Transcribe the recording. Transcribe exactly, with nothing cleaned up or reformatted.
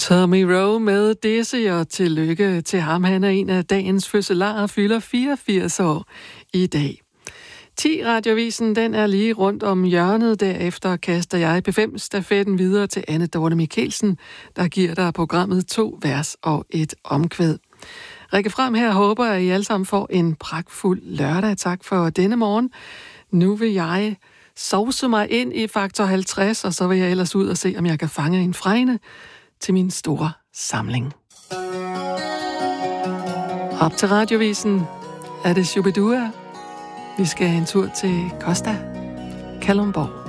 Tommy Rowe med Dizzy, og tillykke til ham. Han er en af dagens fødselarer og fylder fireogfirs år i dag. ti Radiovisen, den er lige rundt om hjørnet. Derefter kaster jeg P fem-stafetten videre til Anne Dorte Mikkelsen, der giver dig programmet to vers og et omkvæd. Rikke Frem her håber, at I alle sammen får en pragtfuld lørdag. Tak for denne morgen. Nu vil jeg sovse mig ind i faktor halvtreds, og så vil jeg ellers ud og se, om jeg kan fange en fregne til min store samling. Op til Radiovisen er det Shubidua. Vi skal have en tur til Costa Kalundborg.